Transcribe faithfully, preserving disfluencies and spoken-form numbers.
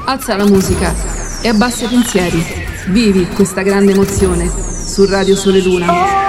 Alza la musica e abbassa i pensieri. Vivi questa grande emozione su Radio Sole Luna.